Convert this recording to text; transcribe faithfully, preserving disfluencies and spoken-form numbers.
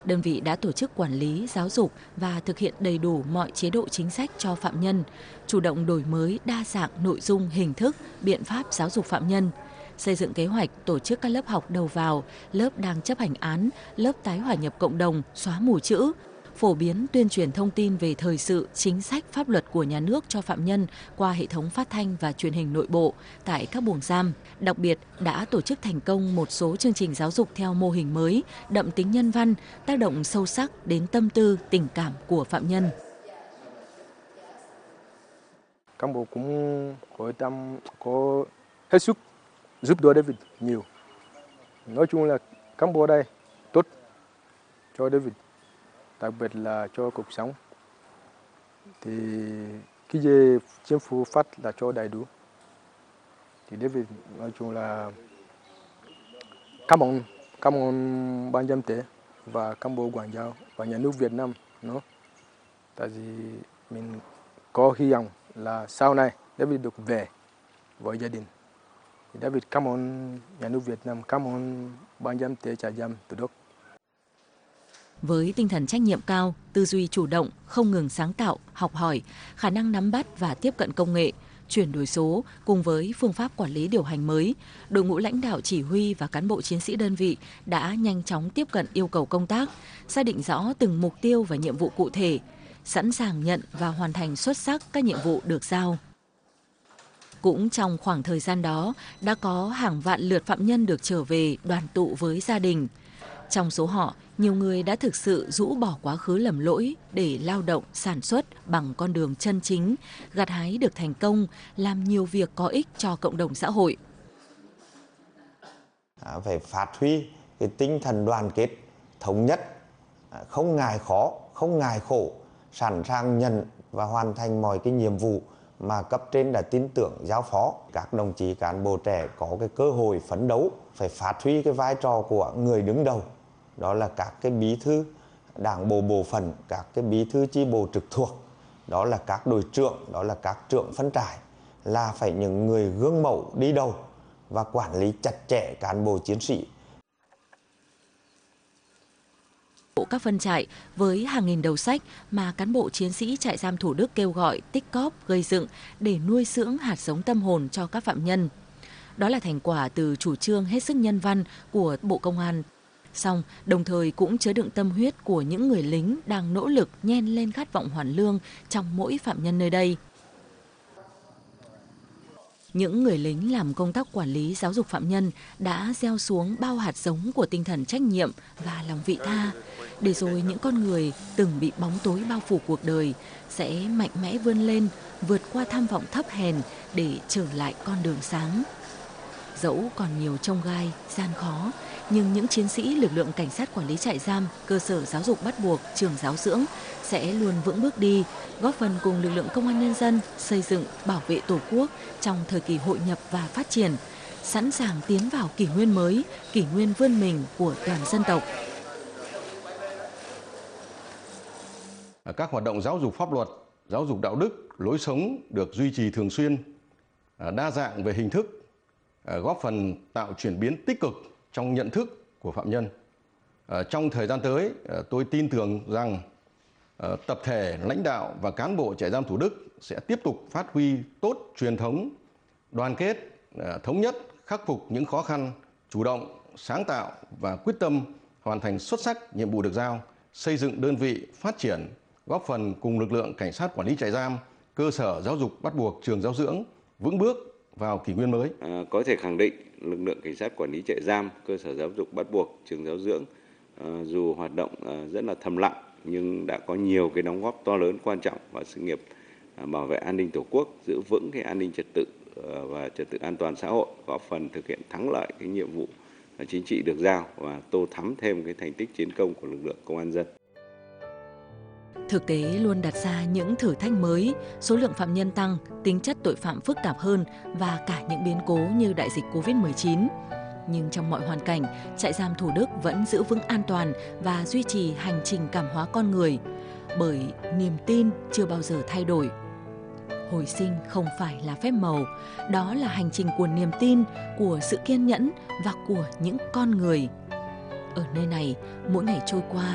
Đơn vị đã tổ chức quản lý, giáo dục và thực hiện đầy đủ mọi chế độ chính sách cho phạm nhân, chủ động đổi mới đa dạng nội dung, hình thức, biện pháp giáo dục phạm nhân, xây dựng kế hoạch tổ chức các lớp học đầu vào, lớp đang chấp hành án, lớp tái hòa nhập cộng đồng, xóa mù chữ, phổ biến tuyên truyền thông tin về thời sự, chính sách, pháp luật của nhà nước cho phạm nhân qua hệ thống phát thanh và truyền hình nội bộ tại các buồng giam. Đặc biệt, đã tổ chức thành công một số chương trình giáo dục theo mô hình mới, đậm tính nhân văn, tác động sâu sắc đến tâm tư, tình cảm của phạm nhân. Cán bộ cũng có tâm, có hết sức giúp đỡ David nhiều. Nói chung là cán bộ đây tốt cho David, đặc biệt là cho cuộc sống. Thì cái gì chính phủ phát là cho đầy đủ. Thì David nói chung là cảm ơn, cảm ơn ban giám tế và cán bộ ngoại giao và nhà nước Việt Nam. Nó, tại vì mình có hy vọng là sau này David được về với gia đình. Thì David cảm ơn nhà nước Việt Nam, cảm ơn ban giám tế trại giam Thủ Đức. Với tinh thần trách nhiệm cao, tư duy chủ động, không ngừng sáng tạo, học hỏi, khả năng nắm bắt và tiếp cận công nghệ, chuyển đổi số cùng với phương pháp quản lý điều hành mới, đội ngũ lãnh đạo chỉ huy và cán bộ chiến sĩ đơn vị đã nhanh chóng tiếp cận yêu cầu công tác, xác định rõ từng mục tiêu và nhiệm vụ cụ thể, sẵn sàng nhận và hoàn thành xuất sắc các nhiệm vụ được giao. Cũng trong khoảng thời gian đó, đã có hàng vạn lượt phạm nhân được trở về đoàn tụ với gia đình. Trong số họ, nhiều người đã thực sự rũ bỏ quá khứ lầm lỗi để lao động, sản xuất bằng con đường chân chính, gặt hái được thành công, làm nhiều việc có ích cho cộng đồng xã hội. Phải phát huy cái tinh thần đoàn kết, thống nhất, không ngại khó, không ngại khổ, sẵn sàng nhận và hoàn thành mọi cái nhiệm vụ mà cấp trên đã tin tưởng giao phó. Các đồng chí cán bộ trẻ có cái cơ hội phấn đấu, phải phát huy cái vai trò của người đứng đầu. Đó là các cái bí thư đảng bộ bộ phận, các cái bí thư chi bộ trực thuộc, đó là các đội trưởng, đó là các trưởng phân trại, là phải những người gương mẫu đi đầu và quản lý chặt chẽ cán bộ chiến sĩ. Các phân trại với hàng nghìn đầu sách mà cán bộ chiến sĩ trại giam Thủ Đức kêu gọi tích cóp gây dựng để nuôi dưỡng hạt giống tâm hồn cho các phạm nhân. Đó là thành quả từ chủ trương hết sức nhân văn của Bộ Công an. Song đồng thời cũng chứa đựng tâm huyết của những người lính đang nỗ lực nhen lên khát vọng hoàn lương trong mỗi phạm nhân nơi đây. Những người lính làm công tác quản lý giáo dục phạm nhân đã gieo xuống bao hạt giống của tinh thần trách nhiệm và lòng vị tha, để rồi những con người từng bị bóng tối bao phủ cuộc đời sẽ mạnh mẽ vươn lên, vượt qua tham vọng thấp hèn để trở lại con đường sáng. Dẫu còn nhiều chông gai, gian khó, nhưng những chiến sĩ lực lượng cảnh sát quản lý trại giam, cơ sở giáo dục bắt buộc, trường giáo dưỡng sẽ luôn vững bước đi, góp phần cùng lực lượng công an nhân dân xây dựng, bảo vệ Tổ quốc trong thời kỳ hội nhập và phát triển, sẵn sàng tiến vào kỷ nguyên mới, kỷ nguyên vươn mình của toàn dân tộc. Các hoạt động giáo dục pháp luật, giáo dục đạo đức, lối sống được duy trì thường xuyên, đa dạng về hình thức, góp phần tạo chuyển biến tích cực trong nhận thức của phạm nhân. Trong thời gian tới, tôi tin tưởng rằng tập thể, lãnh đạo và cán bộ trại giam Thủ Đức sẽ tiếp tục phát huy tốt truyền thống, đoàn kết, thống nhất, khắc phục những khó khăn, chủ động, sáng tạo và quyết tâm hoàn thành xuất sắc nhiệm vụ được giao, xây dựng đơn vị phát triển, góp phần cùng lực lượng cảnh sát quản lý trại giam, cơ sở giáo dục bắt buộc, trường giáo dưỡng vững bước vào kỷ nguyên mới. À, có thể khẳng định lực lượng cảnh sát quản lý trại giam, cơ sở giáo dục bắt buộc, trường giáo dưỡng à, dù hoạt động à, rất là thầm lặng nhưng đã có nhiều cái đóng góp to lớn quan trọng vào sự nghiệp à, bảo vệ an ninh Tổ quốc, giữ vững cái an ninh trật tự à, và trật tự an toàn xã hội, góp phần thực hiện thắng lợi cái nhiệm vụ à, chính trị được giao và tô thắm thêm cái thành tích chiến công của lực lượng công an nhân dân. Thực tế luôn đặt ra những thử thách mới, số lượng phạm nhân tăng, tính chất tội phạm phức tạp hơn và cả những biến cố như đại dịch Covid mười chín. Nhưng trong mọi hoàn cảnh, trại giam Thủ Đức vẫn giữ vững an toàn và duy trì hành trình cảm hóa con người, bởi niềm tin chưa bao giờ thay đổi. Hồi sinh không phải là phép màu, đó là hành trình của niềm tin, của sự kiên nhẫn và của những con người. Ở nơi này, mỗi ngày trôi qua,